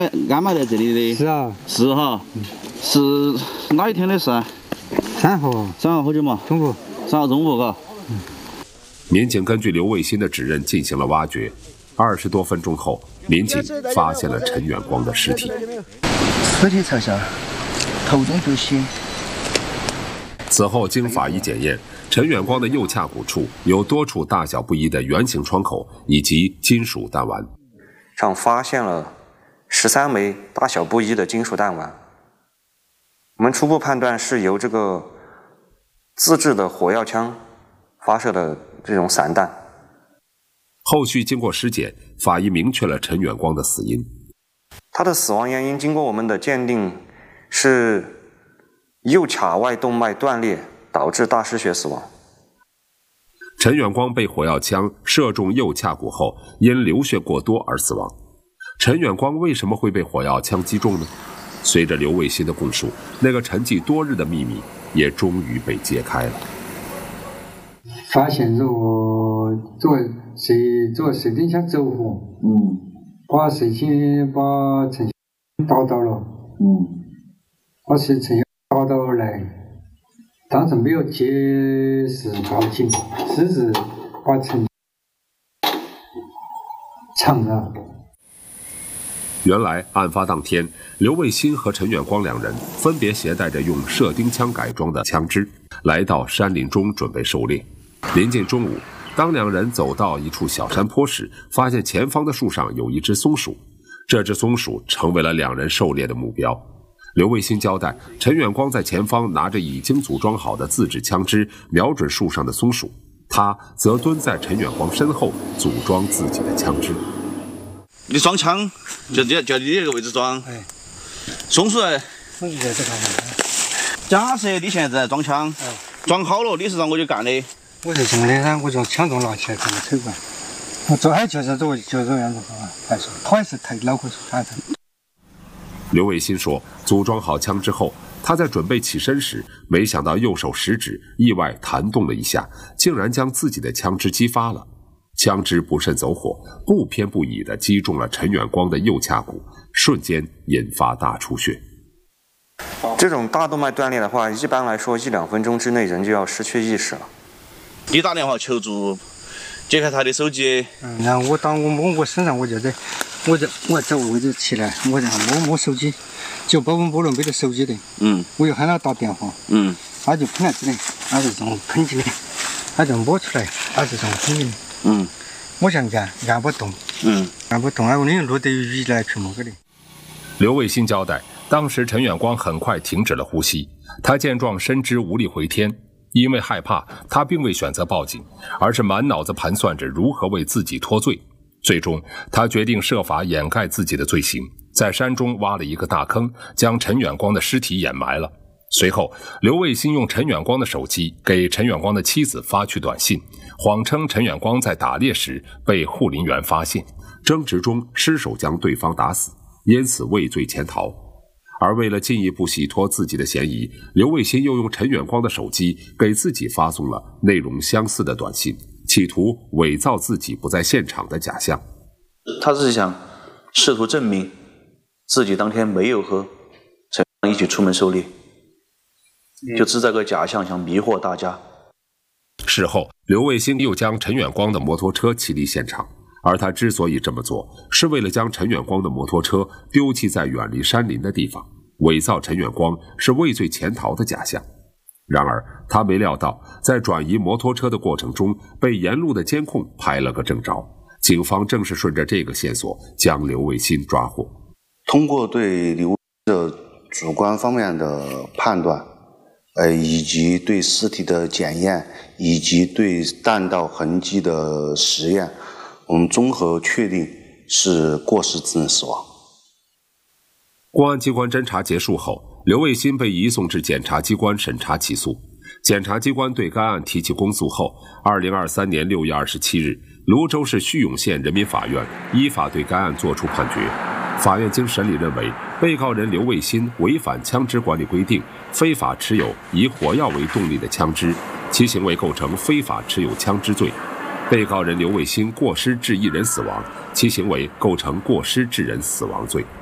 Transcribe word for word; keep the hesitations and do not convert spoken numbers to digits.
安排在这里的。 是啊。 是哈。是哪一天的事啊？ 三号。 三号好久嘛？ 中午。 三号中午嘎。 嗯。民警根据刘卫新的指认进行了挖掘，二十多分钟后，民警发现了陈远光的尸体。 尸体朝下，头中流血。 此后经法医检验，陈远光的右髂骨处有多处大小不一的圆形创口以及金属弹丸， 上发现了十三枚大小不一的金属弹丸。我们初步判断是由这个自制的火药枪发射的这种散弹。 后续经过尸检，法医明确了陈远光的死因。 他的死亡原因经过我们的鉴定是右髂外动脉断裂导致大失血死亡。 陈远光被火药枪射中右髂骨后，因流血过多而死亡。陈远光为什么会被火药枪击中呢？随着刘卫新的供述，那个沉寂多日的秘密也终于被揭开了。 发现着我做谁做谁等下走火， 嗯， 把谁先把陈打倒了， 嗯， 把谁陈打倒来，当时没有及时报警，只是把陈藏了。 原来案发当天，刘卫新和陈远光两人分别携带着用射钉枪改装的枪支，来到山林中准备狩猎。临近中午，当两人走到一处小山坡时，发现前方的树上有一只松鼠，这只松鼠成为了两人狩猎的目标。刘卫新交代，陈远光在前方拿着已经组装好的自制枪支，瞄准树上的松鼠，他则蹲在陈远光身后组装自己的枪支。 你装枪就就就你这个位置装， 哎， 松鼠在松鼠在这个。 假设你现在在装枪，哎，装好了，你是让我去干的。 我是这么的噻，我就枪都拿起来这么推过来。我这还就是这就这样子啊，还是他还是太恼火反正。 刘卫新说，组装好枪之后，他在准备起身时，没想到右手食指意外弹动了一下，竟然将自己的枪支击发了。枪支不慎走火，不偏不倚地击中了陈远光的右髂骨，瞬间引发大出血。 这种大动脉断裂的话，一般来说一两分钟之内人就要失去意识了。 你打电话求助，解开他的手机。 嗯，然后我当我摸我身上，我就在，我就我走我就起来，我然后摸摸手机，就把我摸了没得手机的。 嗯。 我又喊他打电话。 嗯。 他就喷来这里，他就这种喷进来，他就摸出来，他就这种喷进来。 嗯。 我想按按不动。 嗯。 按不动，哎，我那落得雨来去么个的。 刘卫新交代，当时陈远光很快停止了呼吸，他见状深知无力回天。因为害怕，他并未选择报警，而是满脑子盘算着如何为自己脱罪。最终，他决定设法掩盖自己的罪行，在山中挖了一个大坑，将陈远光的尸体掩埋了。随后，刘卫新用陈远光的手机给陈远光的妻子发去短信，谎称陈远光在打猎时被护林员发现，争执中失手将对方打死，因此畏罪潜逃。而为了进一步洗脱自己的嫌疑，刘卫新又用陈远光的手机给自己发送了内容相似的短信，企图伪造自己不在现场的假象。 他是想试图证明自己当天没有和陈远光一起出门狩猎，就制造个假象，想迷惑大家。 事后，刘卫新又将陈远光的摩托车骑离现场。而他之所以这么做，是为了将陈远光的摩托车丢弃在远离山林的地方，伪造陈远光是畏罪潜逃的假象。然而，他没料到，在转移摩托车的过程中，被沿路的监控拍了个正着。警方正是顺着这个线索，将刘卫新抓获。 通过对刘的主观方面的判断，呃，以及对尸体的检验，以及对弹道痕迹的实验，我们综合确定是过失致人死亡。 公安机关侦查结束后，刘卫新被移送至检察机关审查起诉。检察机关对该案提起公诉后，二零二三年六月二十七日，泸州市叙永县人民法院依法对该案作出判决。法院经审理认为，被告人刘卫新违反枪支管理规定，非法持有以火药为动力的枪支，其行为构成非法持有枪支罪。被告人刘卫新过失致一人死亡，其行为构成过失致人死亡罪。